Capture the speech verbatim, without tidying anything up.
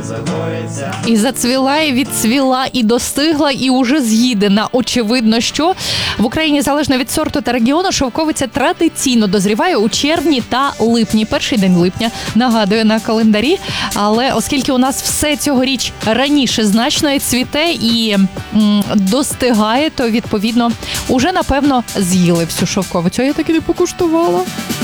І зацвіла, і відцвіла, і достигла, і уже з'їдена. Очевидно, що в Україні, залежно від сорту та регіону, шовковиця традиційно дозріває у червні та липні. Перший день липня, нагадую, на календарі. Але оскільки у нас все цьогоріч раніше значно і цвіте, і м, достигає, то, відповідно, уже, напевно, з'їли всю шовковицю. А я так і не покуштувала.